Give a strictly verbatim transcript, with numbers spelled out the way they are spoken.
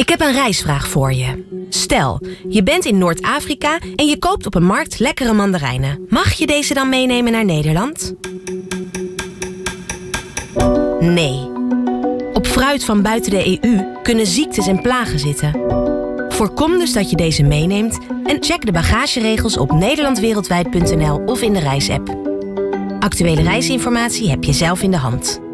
Ik heb een reisvraag voor je. Stel, je bent in Noord-Afrika en je koopt op een markt lekkere mandarijnen. Mag je deze dan meenemen naar Nederland? Nee. Op fruit van buiten de E U kunnen ziektes en plagen zitten. Voorkom dus dat je deze meeneemt en check de bagageregels op nederlandwereldwijd punt n l of in de reisapp. Actuele reisinformatie heb je zelf in de hand.